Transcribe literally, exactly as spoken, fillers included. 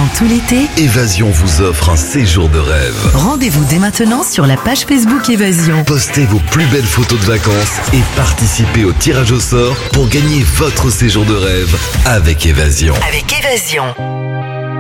Pendant tout l'été, Évasion vous offre un séjour de rêve. rendez-vous dès maintenant sur la page Facebook Évasion. Postez vos plus belles photos de vacances et participez au tirage au sort pour gagner votre séjour de rêve avec Évasion. Avec Évasion.